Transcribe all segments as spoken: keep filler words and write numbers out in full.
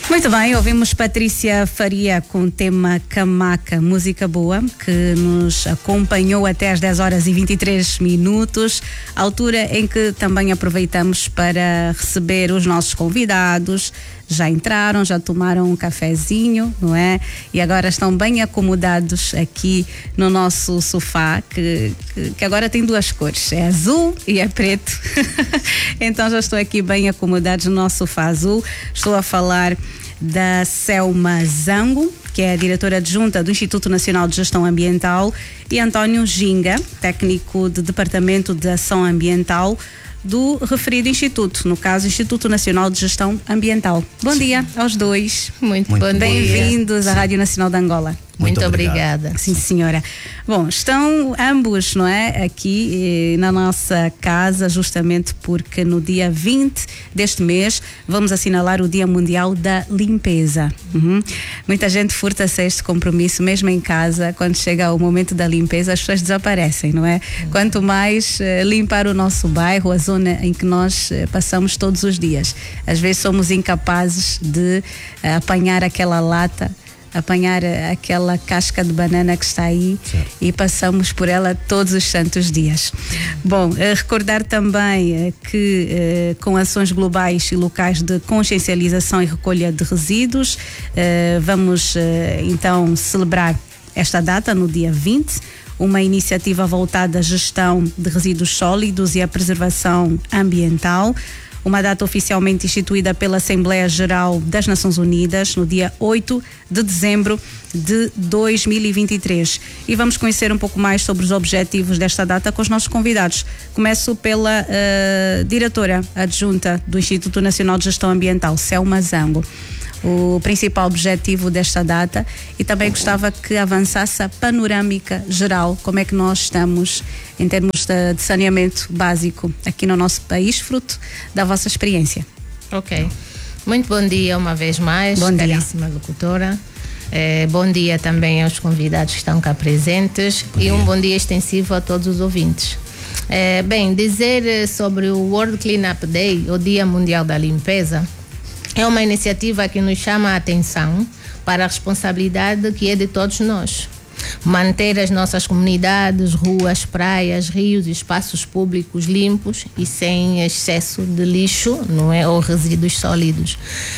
Muito bem, ouvimos Patrícia Faria com o tema Camaca, música boa, que nos acompanhou até às dez horas e vinte e três minutos, altura em que também aproveitamos para receber os nossos convidados. Já entraram, já tomaram um cafezinho, não é? E agora estão bem acomodados aqui no nosso sofá, que, que, que agora tem duas cores, é azul e é preto. Então já estou aqui bem acomodados no nosso sofá azul. Estou a falar da Selma Zango, que é a diretora adjunta do Instituto Nacional de Gestão Ambiental, e António Ginga, técnico de Departamento de Ação Ambiental do referido Instituto, no caso Instituto Nacional de Gestão Ambiental. Bom dia aos dois. Muito, Muito bom dia. Bem-vindos à Rádio Nacional de Angola. Muito, Muito obrigada. Sim, senhora. Bom, estão ambos, não é, aqui eh, na nossa casa, justamente porque no dia vinte deste mês vamos assinalar o Dia Mundial da Limpeza. Uhum. Muita gente furta-se este compromisso, mesmo em casa, quando chega o momento da limpeza, as pessoas desaparecem, não é? Uhum. Quanto mais eh, limpar o nosso bairro, a zona em que nós eh, passamos todos os dias. Às vezes somos incapazes de eh, apanhar aquela lata, apanhar aquela casca de banana que está aí, certo, e passamos por ela todos os santos dias. Bom, recordar também que com ações globais e locais de consciencialização e recolha de resíduos, vamos então celebrar esta data no dia vinte, uma iniciativa voltada à gestão de resíduos sólidos e à preservação ambiental. Uma data oficialmente instituída pela Assembleia Geral das Nações Unidas no dia oito de dezembro de dois mil e vinte e três. E vamos conhecer um pouco mais sobre os objetivos desta data com os nossos convidados. Começo pela uh, diretora adjunta do Instituto Nacional de Gestão Ambiental, Selma Zango. O principal objetivo desta data, e também gostava que avançasse a panorâmica geral, como é que nós estamos em termos de, de saneamento básico aqui no nosso país, fruto da vossa experiência. Ok. Muito bom dia uma vez mais, bom caríssima dia. Locutora. Eh, bom dia também aos convidados que estão cá presentes bom e dia. Um bom dia extensivo a todos os ouvintes. Eh, bem, dizer sobre o World Cleanup Day, o Dia Mundial da Limpeza, é uma iniciativa que nos chama a atenção para a responsabilidade que é de todos nós. Manter as nossas comunidades, ruas, praias, rios e espaços públicos limpos e sem excesso de lixo, não é, ou resíduos sólidos.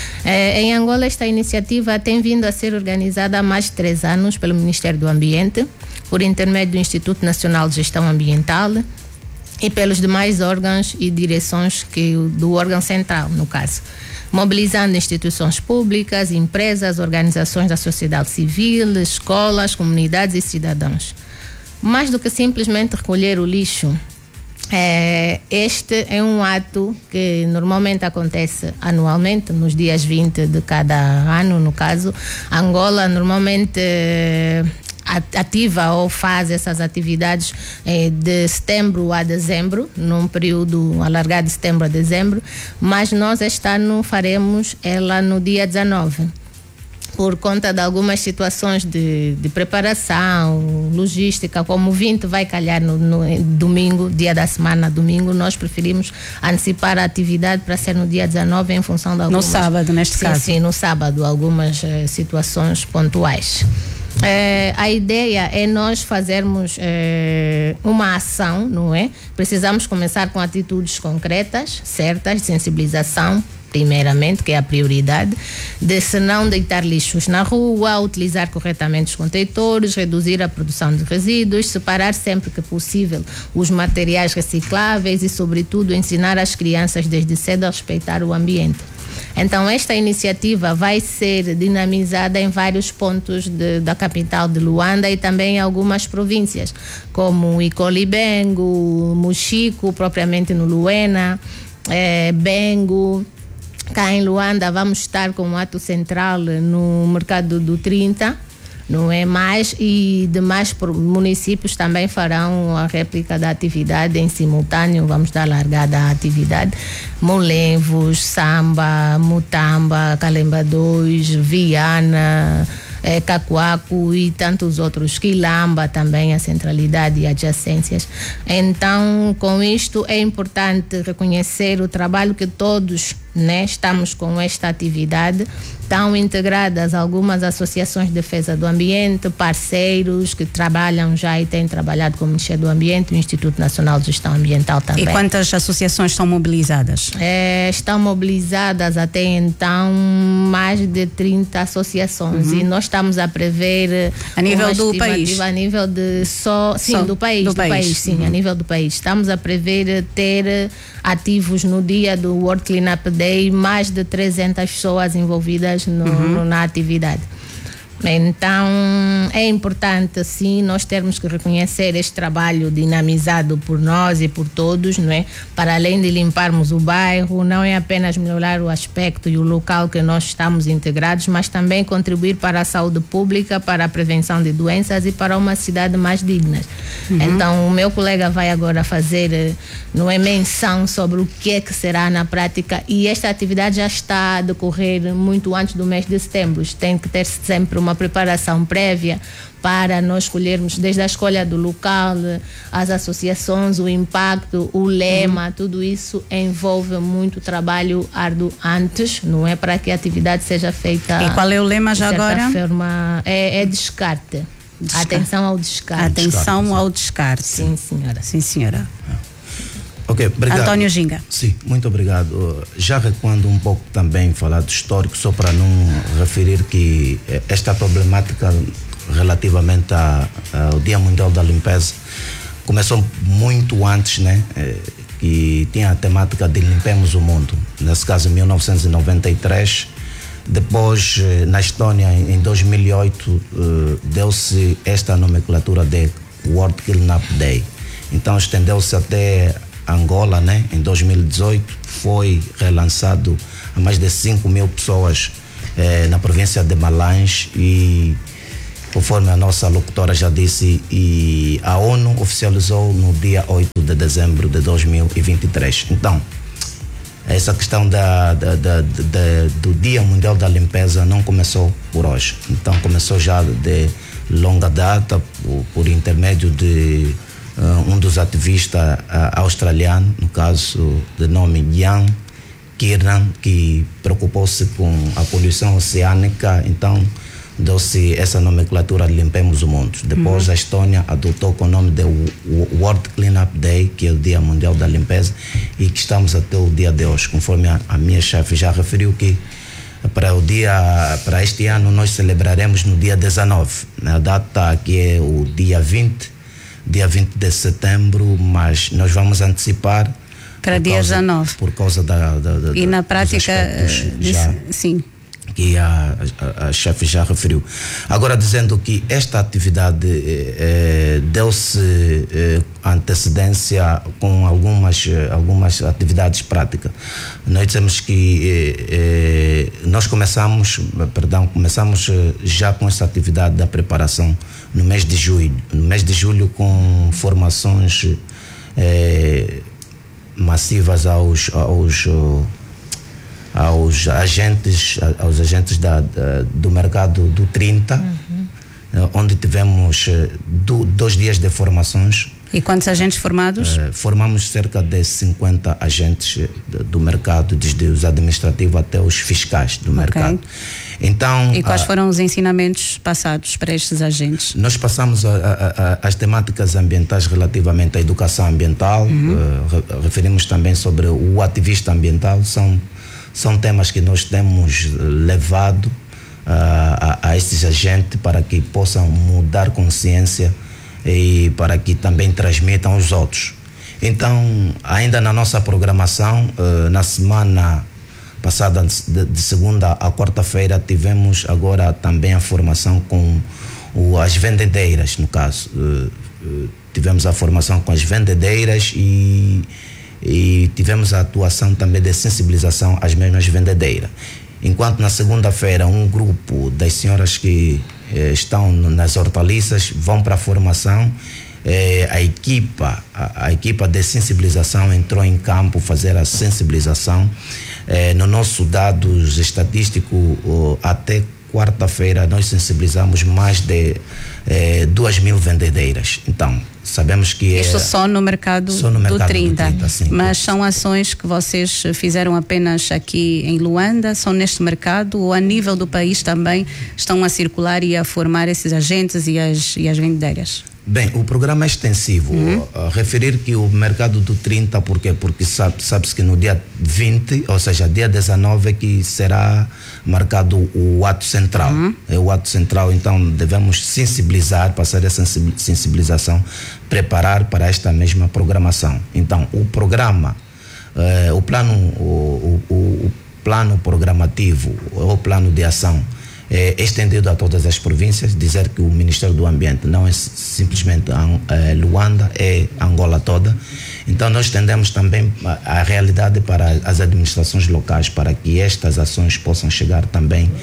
É, em Angola, esta iniciativa tem vindo a ser organizada há mais de três anos pelo Ministério do Ambiente, por intermédio do Instituto Nacional de Gestão Ambiental e pelos demais órgãos e direções que, do órgão central, no caso, mobilizando instituições públicas, empresas, organizações da sociedade civil, escolas, comunidades e cidadãos. Mais do que simplesmente recolher o lixo, é, este é um ato que normalmente acontece anualmente, nos dias vinte de cada ano, no caso. Angola normalmente ativa ou faz essas atividades eh, de setembro a dezembro, num período alargado de setembro a dezembro, mas nós este ano faremos ela no dia dezenove, por conta de algumas situações de, de preparação, logística. Como o vinte vai calhar no, no domingo, dia da semana, domingo, nós preferimos antecipar a atividade para ser no dia dezenove, em função de algumas... No sábado, neste sim, caso. Sim, no sábado, algumas eh, situações pontuais. É, a ideia é nós fazermos é, uma ação, não é? Precisamos começar com atitudes concretas, certas, de sensibilização, primeiramente, que é a prioridade, de se não deitar lixos na rua, utilizar corretamente os contentores, reduzir a produção de resíduos, separar sempre que possível os materiais recicláveis e, sobretudo, ensinar as crianças desde cedo a respeitar o ambiente. Então, esta iniciativa vai ser dinamizada em vários pontos de, da capital de Luanda e também em algumas províncias, como Icolibengo, Mochico, propriamente no Luena, eh, Bengo. Cá em Luanda vamos estar com um ato central no Mercado do trinta, não é mais, e demais municípios também farão a réplica da atividade em simultâneo. Vamos dar largada à atividade. Molevos, Samba, Mutamba, Calemba dois, Viana, é, Cacoaco e tantos outros, Quilamba também, a centralidade e adjacências. Então, com isto é importante reconhecer o trabalho que todos, né, estamos com esta atividade, estão integradas algumas associações de defesa do ambiente, parceiros que trabalham já e têm trabalhado com o Ministério do Ambiente, o Instituto Nacional de Gestão Ambiental também. E quantas associações estão mobilizadas? É, estão mobilizadas até então mais de trinta associações, uhum. e nós estamos a prever a nível do país, a nível de só, sim, só do país, do, do país, país sim, uhum. a nível do país. Estamos a prever ter ativos no dia do World Cleanup Day mais de trezentas pessoas envolvidas no, uhum. no, na atividade. Então é importante sim nós termos que reconhecer este trabalho dinamizado por nós e por todos, não é? Para além de limparmos o bairro, não é apenas melhorar o aspecto e o local que nós estamos integrados, mas também contribuir para a saúde pública, para a prevenção de doenças e para uma cidade mais digna. Uhum. Então o meu colega vai agora fazer, não é, menção sobre o que é que será na prática, e esta atividade já está a decorrer muito antes do mês de setembro. Tem que ter sempre uma preparação prévia para nós escolhermos desde a escolha do local, as associações, o impacto, o lema, uhum. tudo isso envolve muito trabalho árduo antes, não é, para que a atividade seja feita. E qual é o lema já agora? Forma, é, é descarte. descarte. Atenção ao descarte. Atenção descarte. ao descarte. Sim, senhora. Sim, senhora. Ok, obrigado. António Ginga. Sim, muito obrado. Já recuando um pouco também falar do histórico, só para não referir que esta problemática relativamente a, a, ao Dia Mundial da Limpeza começou muito antes, né? Que tinha a temática de limpemos o mundo. Nesse caso, em mil novecentos e noventa e três. Depois, na Estónia, em dois mil e oito, deu-se esta nomenclatura de World Cleanup Day. Então, estendeu-se até Angola, né? Em dois mil e dezoito, foi relançado a mais de cinco mil pessoas eh, na província de Malange, e conforme a nossa locutora já disse, e a ONU oficializou no dia oito de dezembro de dois mil e vinte e três. Então, essa questão da, da, da, da, do Dia Mundial da Limpeza não começou por hoje. Então, começou já de longa data, por, por intermédio de Uh, um dos ativistas uh, australianos, no caso de nome Ian Kiernan, que preocupou-se com a poluição oceânica. Então deu-se essa nomenclatura de Limpemos o Mundo. Depois uhum. a Estônia adotou com o nome de World Cleanup Day, que é o Dia Mundial da Limpeza, e que estamos até o dia de hoje, conforme a, a minha chefe já referiu, que para o dia, para este ano nós celebraremos no dia dezenove, a data que é o dia vinte dia vinte de setembro, mas nós vamos antecipar para dia dezenove por causa da, da, da e na prática já, sim, que a, a, a chefe já referiu. Agora, dizendo que esta atividade eh, deu-se eh, antecedência com algumas, algumas atividades práticas. Nós dizemos que eh, eh, nós começamos, perdão, começamos já com essa atividade da preparação no mês de julho, no mês de julho com formações eh, massivas aos, aos aos agentes, aos agentes da, da, do mercado do trinta, uhum. onde tivemos do, dois dias de formações. E quantos agentes formados? Uh, formamos cerca de cinquenta agentes do, do mercado, desde os administrativos até os fiscais do okay. mercado. Então, e quais uh, foram os ensinamentos passados para estes agentes? Nós passamos a, a, a, as temáticas ambientais relativamente à educação ambiental, uhum. uh, referimos também sobre o ativista ambiental. São São temas que nós temos levado uh, a, a esses agentes para que possam mudar consciência e para que também transmitam aos outros. Então, ainda na nossa programação, uh, na semana passada, de, de segunda a quarta-feira, tivemos agora também a formação com o, as vendedeiras, no caso. Uh, uh, tivemos a formação com as vendedeiras e E tivemos a atuação também de sensibilização às mesmas vendedeiras. Enquanto na segunda-feira um grupo das senhoras que eh, estão nas hortaliças vão para a formação, eh, a equipa, a, a equipa de sensibilização entrou em campo fazer a sensibilização. Eh, no nosso dados estatístico, oh, até quarta-feira nós sensibilizamos mais de eh, duas mil vendedeiras. Então, sabemos que Isto é... só no mercado, só no mercado do trinta, do trinta, sim. Mas são ações que vocês fizeram apenas aqui em Luanda, são neste mercado, ou a nível do país também estão a circular e a formar esses agentes e as, e as vendedeiras? Bem, o programa é extensivo. Uhum. Uh, referir que o mercado do trinta, por quê? Porque sabe, sabe-se que no dia vinte, ou seja, dia dezenove, é que será marcado o ato central. Uhum. É o ato central, então devemos sensibilizar, passar essa sensibilização, preparar para esta mesma programação. Então, o programa, uh, o plano, o, o, o plano programativo, o plano de ação, é estendido a todas as províncias, dizer que o Ministério do Ambiente não é simplesmente é, Luanda, é Angola toda. Então nós estendemos também a, a realidade para as administrações locais, para que estas ações possam chegar também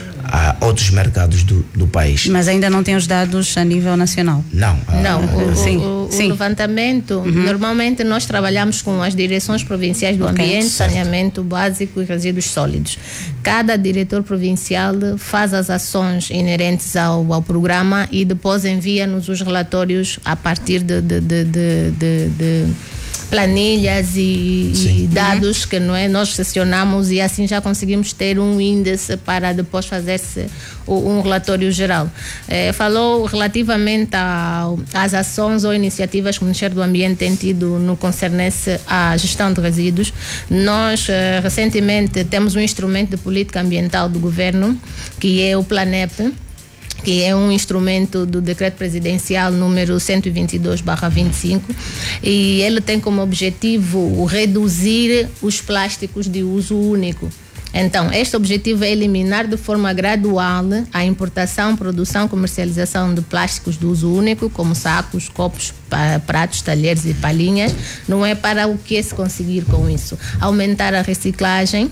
a outros mercados do, do país. Mas ainda não tem os dados a nível nacional? Não. Não, o, sim, o, o, sim. o levantamento, uhum. normalmente nós trabalhamos com as direções provinciais do okay, ambiente, certo. Saneamento básico e resíduos sólidos. Cada diretor provincial faz as ações inerentes ao, ao programa e depois envia-nos os relatórios a partir de, de, de, de, de, de planilhas e, e dados que não é, nós selecionamos e assim já conseguimos ter um índice para depois fazer-se um relatório geral. É, falou relativamente ao, às ações ou iniciativas que o Ministério do Ambiente tem tido no concernente à gestão de resíduos. Nós eh, recentemente temos um instrumento de política ambiental do governo, que é o PLANEP, que é um instrumento do decreto presidencial número cento e vinte e dois barra vinte e cinco, e ele tem como objetivo reduzir os plásticos de uso único. Então, este objetivo é eliminar de forma gradual a importação, produção, comercialização de plásticos de uso único, como sacos, copos, pratos, talheres e palhinhas. Não é para o que se conseguir com isso? Aumentar a reciclagem,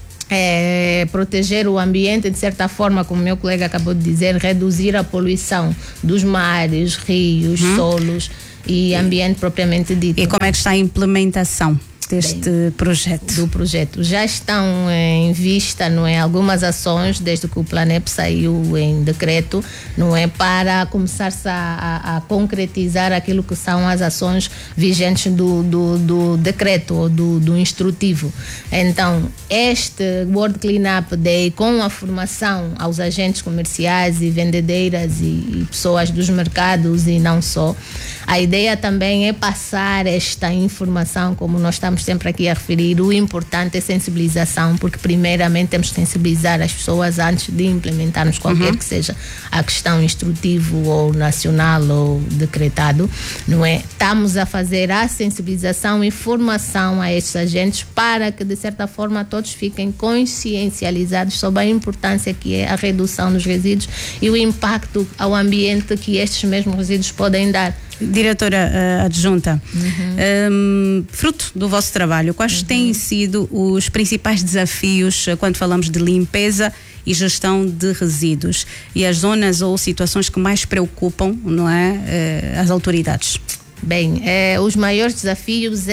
É, proteger o ambiente, de certa forma, como meu colega acabou de dizer, reduzir a poluição dos mares, rios, uhum. solos e ambiente propriamente dito. E como é que está a implementação deste Bem, projeto? Do projeto. Já estão em vista, não é, algumas ações desde que o PLANEP saiu em decreto, não é, para começar-se a, a, a concretizar aquilo que são as ações vigentes do, do, do decreto ou do, do instrutivo. Então, este World Cleanup Day, com a formação aos agentes comerciais e vendedeiras e, e pessoas dos mercados e não só, a ideia também é passar esta informação, como nós estamos sempre aqui a referir, o importante é sensibilização, porque primeiramente temos que sensibilizar as pessoas antes de implementarmos qualquer uhum. que seja a questão instrutivo ou nacional ou decretado, não é? Estamos a fazer a sensibilização e formação a estes agentes para que de certa forma todos fiquem consciencializados sobre a importância que é a redução dos resíduos e o impacto ao ambiente que estes mesmos resíduos podem dar. Diretora uh, adjunta, uhum. um, fruto do vosso trabalho, quais uhum. têm sido os principais desafios uh, quando falamos de limpeza e gestão de resíduos e as zonas ou situações que mais preocupam, não é, uh, as autoridades? Bem, é, os maiores desafios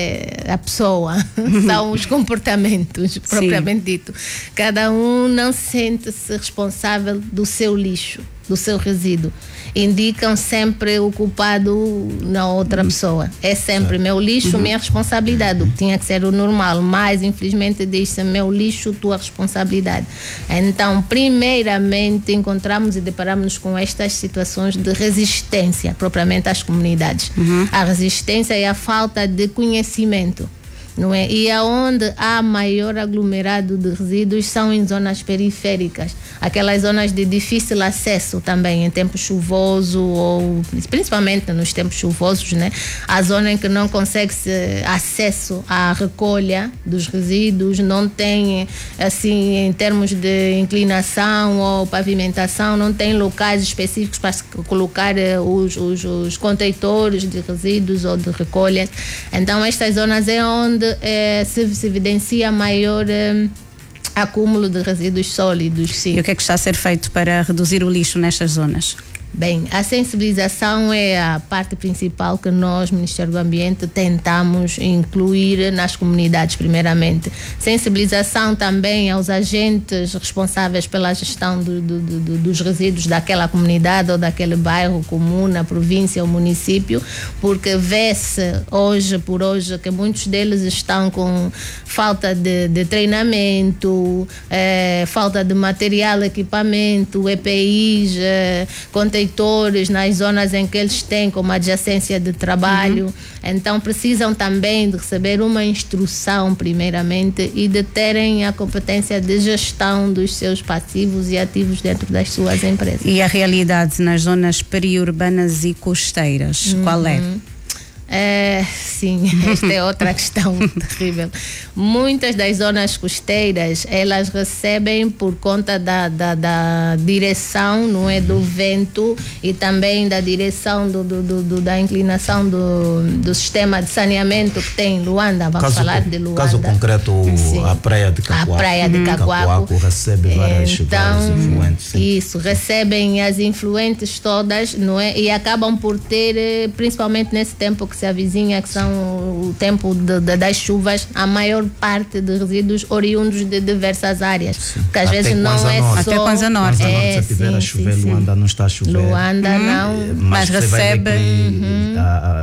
é a pessoa, são os comportamentos, propriamente Sim. dito. Cada um não sente-se responsável do seu lixo, do seu resíduo. Indicam sempre o culpado na outra pessoa. É sempre meu lixo, minha responsabilidade. O que tinha que ser o normal, mas infelizmente diz-se meu lixo, tua responsabilidade. Então, primeiramente, encontramos e deparamos com estas situações de resistência, propriamente às comunidades. Uhum. A resistência e a falta de conhecimento. Não é? E aonde há maior aglomerado de resíduos são em zonas periféricas, aquelas zonas de difícil acesso também em tempo chuvoso ou principalmente nos tempos chuvosos, né? A zona em que não consegue-se acesso à recolha dos resíduos, não tem assim em termos de inclinação ou pavimentação, não tem locais específicos para colocar os, os, os contentores de resíduos ou de recolha. Então estas zonas é onde Eh, se, se evidencia maior eh, acúmulo de resíduos sólidos. Sim. E o que é que está a ser feito para reduzir o lixo nestas zonas? Bem, a sensibilização é a parte principal que nós, Ministério do Ambiente, tentamos incluir nas comunidades, primeiramente. Sensibilização também aos agentes responsáveis pela gestão do, do, do, dos resíduos daquela comunidade ou daquele bairro, comuna, província ou município, porque vê-se hoje por hoje que muitos deles estão com falta de, de treinamento, eh, falta de material, equipamento, E P Is, eh, contentores nas zonas em que eles têm como adjacência de trabalho. Uhum. Então precisam também de receber uma instrução primeiramente e de terem a competência de gestão dos seus passivos e ativos dentro das suas empresas. E a realidade nas zonas periurbanas e costeiras, uhum. qual é? É, sim, esta é outra questão terrível. Muitas das zonas costeiras, elas recebem por conta da, da, da direção, não é, do vento e também da direção do, do, do, do, da inclinação do, do sistema de saneamento que tem em Luanda. Vamos caso, falar de Luanda. Caso concreto, sim. a praia de Cacoaco. A praia de Cacoaco, Cacoaco recebe várias, então, várias influentes. Sim. Isso, recebem as influentes todas, não é? E acabam por ter, principalmente nesse tempo que se avizinha, que são o tempo de, de, das chuvas, a maior parte de resíduos oriundos de diversas áreas. Sim. Porque às Até vezes não é Norte. só... Até Kwanza Norte. É, se tiver sim, a chover, sim, Luanda não está a chover. Luanda uhum. não. Mas, mas recebe... Uhum. A,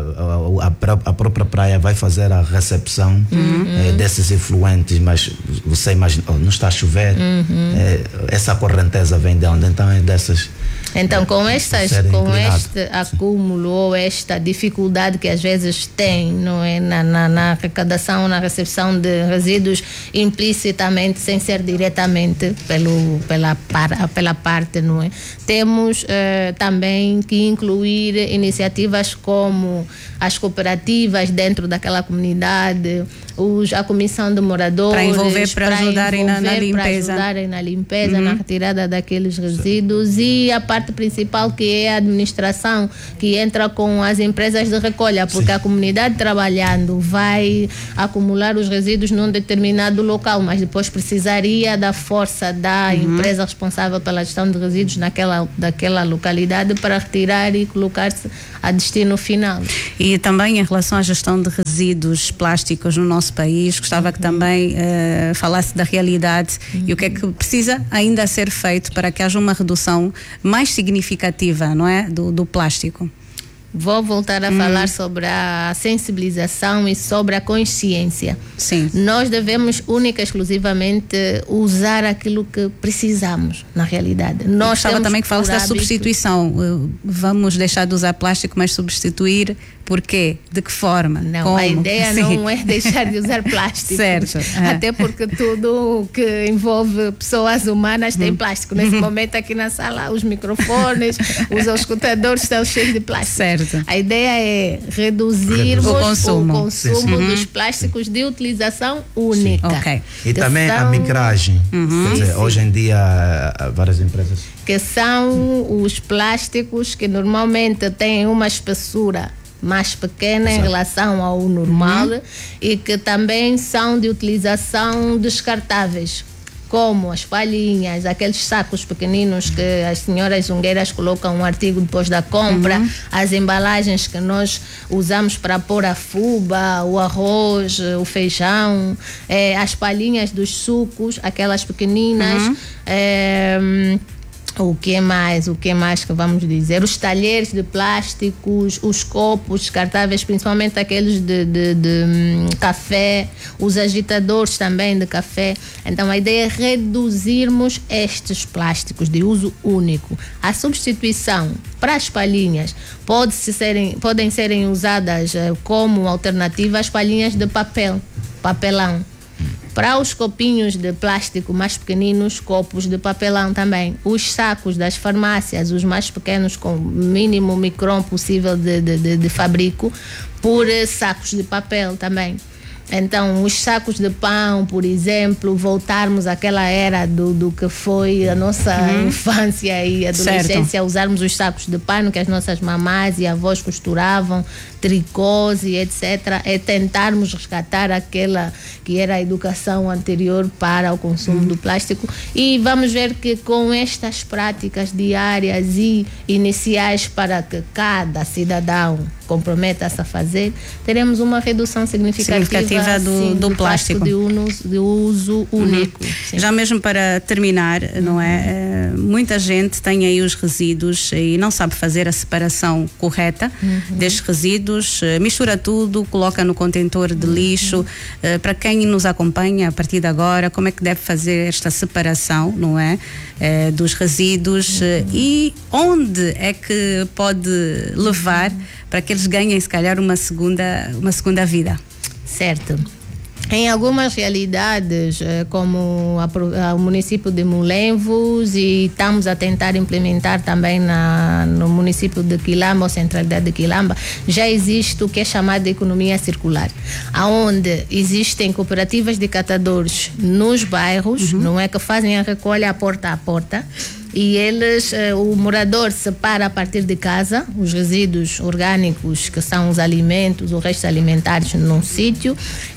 a, a, a própria praia vai fazer a recepção uhum. eh, desses influentes, mas você imagina, oh, não está a chover, uhum. eh, essa correnteza vem de onde? Então é dessas... Então, com, estas, com este acúmulo ou esta dificuldade que às vezes tem, não é, na, na, na arrecadação, na recepção de resíduos, implicitamente, sem ser diretamente pelo, pela, par, pela parte, não é? Temos eh, também que incluir iniciativas como as cooperativas dentro daquela comunidade, os, a comissão de moradores, para envolver, para, para ajudarem envolver, na, na limpeza, para ajudarem na limpeza, uhum. na retirada daqueles resíduos. E a parte principal, que é a administração, que entra com as empresas de recolha, porque Sim. a comunidade trabalhando vai acumular os resíduos num determinado local, mas depois precisaria da força da uhum. empresa responsável pela gestão de resíduos naquela, daquela localidade para retirar e colocar-se a destino final. E também em relação à gestão de resíduos plásticos no nosso país, gostava uhum. que também uh, falasse da realidade uhum. e o que é que precisa ainda ser feito para que haja uma redução mais significativa, não é, do, do plástico. Vou voltar a hum. falar sobre a sensibilização e sobre a consciência. Sim. Nós devemos única e exclusivamente usar aquilo que precisamos, na realidade. Nós gostava também que falasse da substituição. Vamos deixar de usar plástico, mas substituir por quê? De que forma? Não, Como? a ideia Sim. não é deixar de usar plástico. Certo. Até porque tudo que envolve pessoas humanas tem plástico. Nesse momento aqui na sala, os microfones, os escutadores estão cheios de plástico. Certo. A ideia é reduzirmos o consumo, o consumo sim, sim. dos plásticos de utilização única. Okay. E que também são... a micragem. Uhum. Quer dizer, hoje em dia, várias empresas... Que são os plásticos que normalmente têm uma espessura mais pequena Exato. Em relação ao normal uhum. e que também são de utilização descartáveis, como as palhinhas, aqueles sacos pequeninos que as senhoras zungueiras colocam um artigo depois da compra, uhum. as embalagens que nós usamos para pôr a fuba, o arroz, o feijão, eh, as palhinhas dos sucos, aquelas pequeninas, uhum. eh, o que mais, o que mais que vamos dizer, os talheres de plásticos, os copos descartáveis, principalmente aqueles de, de, de um, café, os agitadores também de café. Então a ideia é reduzirmos estes plásticos de uso único. A substituição para as palhinhas pode -se serem, podem serem usadas uh, como alternativa às palhinhas de papel, papelão. Para os copinhos de plástico mais pequeninos, copos de papelão também. Os sacos das farmácias, os mais pequenos, com o mínimo micron possível de, de, de, de fabrico, por sacos de papel também. Então, os sacos de pão, por exemplo, voltarmos àquela era do, do que foi a nossa uhum. infância e adolescência, certo. Usarmos os sacos de pano que as nossas mamás e avós costuravam, tricôs e etcétera, é tentarmos resgatar aquela que era a educação anterior para o consumo do plástico, e vamos ver que com estas práticas diárias e iniciais para que cada cidadão comprometa-se a fazer, teremos uma redução significativa, significativa do, sim, do, do plástico, plástico de uso, de uso único. Uhum. Já mesmo para terminar, uhum. não é? Muita gente tem aí os resíduos e não sabe fazer a separação correta uhum. destes resíduos, mistura tudo, coloca no contentor de lixo. Uhum. Para quem nos acompanha a partir de agora, como é que deve fazer esta separação, não é? Dos resíduos uhum. e onde é que pode levar para que eles ganhem, se calhar, uma segunda, uma segunda vida. Certo. Em algumas realidades, como a, a, o município de Molenvos, e estamos a tentar implementar também na, no município de Quilamba, ou centralidade de Quilamba, já existe o que é chamado de economia circular, onde existem cooperativas de catadores nos bairros, uhum. não é, que fazem a recolha porta a porta, e eles, o morador separa a partir de casa os resíduos orgânicos, que são os alimentos, os restos alimentares, num sítio,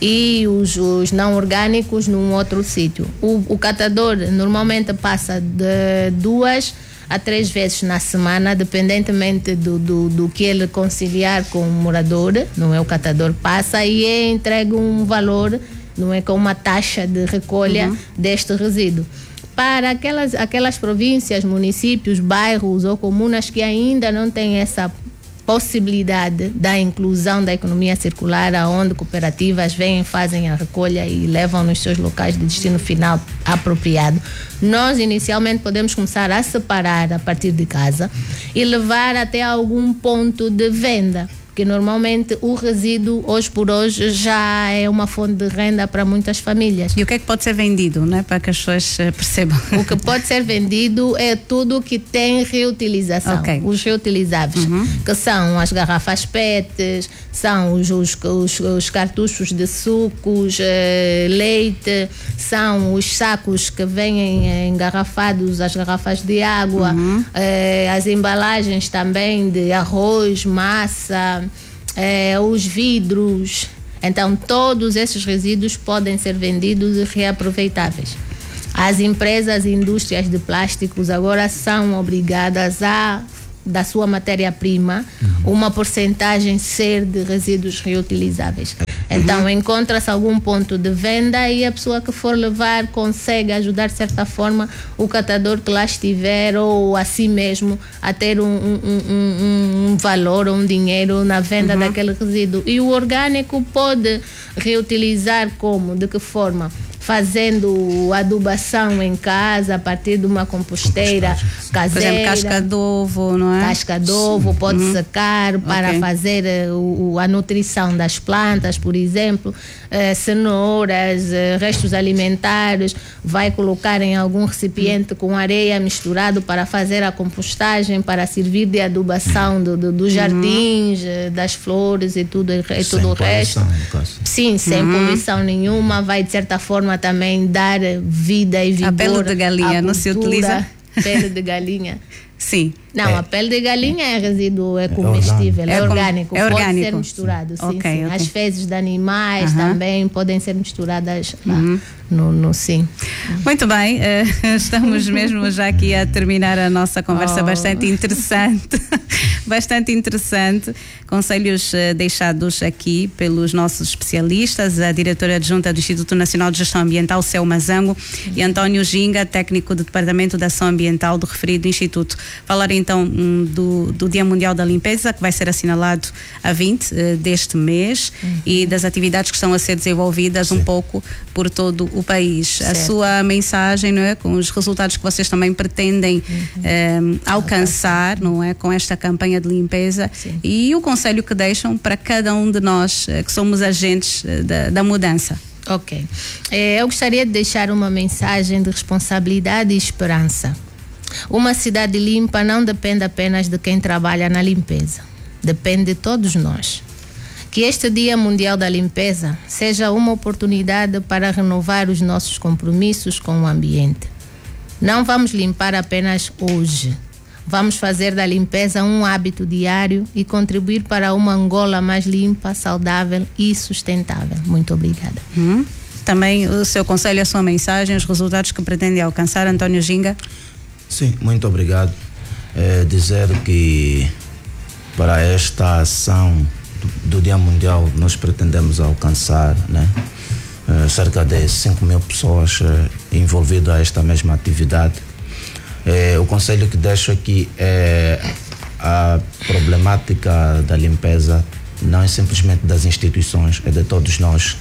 e os, os não orgânicos num outro sítio. O, o catador normalmente passa de duas a três vezes na semana, dependentemente do, do, do que ele conciliar com o morador, não é? O catador passa e é entregue um valor, não é, com uma taxa de recolha uhum. deste resíduo. Para aquelas, aquelas províncias, municípios, bairros ou comunas que ainda não têm essa possibilidade da inclusão da economia circular, onde cooperativas vêm, fazem a recolha e levam nos seus locais de destino final apropriado, nós inicialmente podemos começar a separar a partir de casa e levar até algum ponto de venda, que normalmente o resíduo, hoje por hoje, já é uma fonte de renda para muitas famílias. E o que é que pode ser vendido, né, para que as pessoas percebam? O que pode ser vendido é tudo que tem reutilização. Okay. Os reutilizáveis, uhum. que são as garrafas P E Ts, são os, os, os, os cartuchos de sucos, eh, leite, são os sacos que vêm engarrafados, as garrafas de água, uhum. eh, as embalagens também de arroz, massa, É, os vidros. Então todos esses resíduos podem ser vendidos e reaproveitáveis. As empresas e indústrias de plásticos agora são obrigadas a, da sua matéria-prima, uhum. uma porcentagem ser de resíduos reutilizáveis. Então uhum. encontra-se algum ponto de venda e a pessoa que for levar consegue ajudar de certa forma o catador que lá estiver, ou a si mesmo, a ter um, um, um, um valor, um dinheiro na venda uhum. daquele resíduo. E o orgânico pode reutilizar como? De que forma? Fazendo adubação em casa a partir de uma composteira caseira. Por exemplo, casca de ovo, não é? Casca de ovo, pode uhum. secar para okay. fazer uh, a nutrição das plantas, por exemplo. Uh, cenouras, uh, restos alimentares, vai colocar em algum recipiente com areia misturado para fazer a compostagem, para servir de adubação do, do, dos jardins, uhum. uh, das flores e tudo, e tudo o resto. Sim, sem uhum. poluição nenhuma, vai de certa forma também dar vida e vigor. A pele de galinha não se utiliza? Pele de galinha. Sim. Não, é. a pele de galinha é resíduo, é comestível, é, é orgânico, é orgânico, pode ser misturado. Sim, okay, sim. Okay. As fezes de animais uh-huh. também podem ser misturadas lá. Uh-huh. No, no sim. Muito bem, uh, estamos mesmo já aqui a terminar a nossa conversa oh. bastante interessante, bastante interessante. Conselhos uh, deixados aqui pelos nossos especialistas, a diretora adjunta do Instituto Nacional de Gestão Ambiental, Selma Zango, uhum. e António Ginga, técnico do Departamento de Ação Ambiental do referido Instituto. Falar então um, do, do Dia Mundial da Limpeza, que vai ser assinalado a vinte uh, deste mês, uhum. e das atividades que estão a ser desenvolvidas Sim. um pouco por todo o país. Certo. A sua mensagem, não é, com os resultados que vocês também pretendem uhum. um, alcançar, não é, com esta campanha de limpeza. Sim. E o conselho que deixam para cada um de nós que somos agentes da, da mudança. Ok. Eu gostaria de deixar uma mensagem de responsabilidade e esperança. Uma cidade limpa não depende apenas de quem trabalha na limpeza, depende de todos nós. Que este Dia Mundial da Limpeza seja uma oportunidade para renovar os nossos compromissos com o ambiente. Não vamos limpar apenas hoje, Vamos fazer da limpeza um hábito diário e contribuir para uma Angola mais limpa, saudável e sustentável. Muito obrigada. Hum. Também o seu conselho, a sua mensagem, os resultados que pretende alcançar, António Ginga? Sim, muito obrigado. É, dizer que para esta ação do, do Dia Mundial nós pretendemos alcançar, né, é, cerca de cinco mil pessoas é, envolvidas a esta mesma atividade. É, o conselho que deixo aqui é a problemática da limpeza não é simplesmente das instituições, é de todos nós.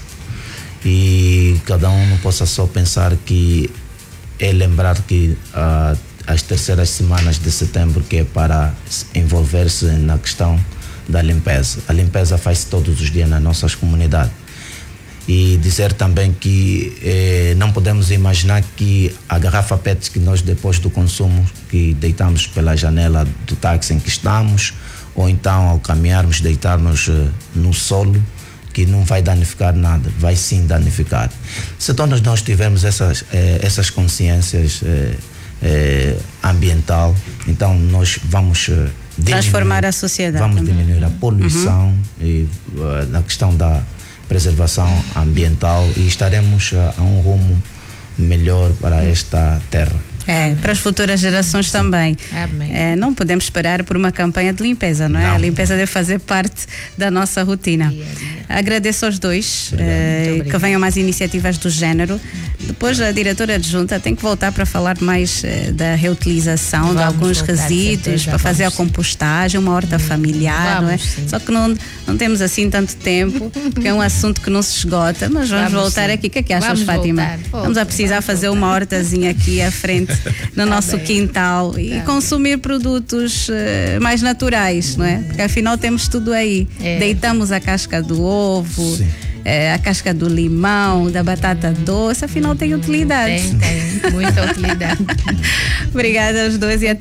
E cada um não possa só pensar que é lembrar que uh, as terceiras semanas de setembro que é para envolver-se na questão da limpeza. A limpeza faz-se todos os dias nas nossas comunidades. E dizer também que eh, não podemos imaginar que a garrafa P E T que nós depois do consumo que deitamos pela janela do táxi em que estamos, ou então ao caminharmos deitarmos eh, no solo, que não vai danificar nada, vai sim danificar. Se todos nós tivermos essas, eh, essas consciências eh, eh, ambiental, então nós vamos eh, transformar a sociedade. Vamos também. diminuir a poluição uhum. e uh, na questão da preservação ambiental e estaremos uh, a um rumo melhor para esta terra. É, para as futuras gerações Sim. também. É, não podemos esperar por uma campanha de limpeza, não é? Não. A limpeza deve fazer parte da nossa rotina. Dia, dia. Agradeço aos dois, eh, que venham mais iniciativas do género. Depois a diretora adjunta tem que voltar para falar mais eh, da reutilização Vamos de alguns resíduos, certeza, para fazer Vamos. a compostagem, uma horta familiar, Vamos, não é? Sim. Só que não, não temos assim tanto tempo, porque é um assunto que não se esgota, mas vamos, vamos voltar sim. aqui. O que é que achas, Vamos Fátima? Voltar. Vamos a precisar Vamos fazer voltar. uma hortazinha aqui à frente no tá nosso bem. quintal e tá consumir bem. produtos uh, mais naturais, não é? Porque afinal temos tudo aí. É. Deitamos a casca do ovo, é, a casca do limão, da batata doce, afinal tem utilidade. Tem, tem, muita utilidade. Obrigada aos dois e até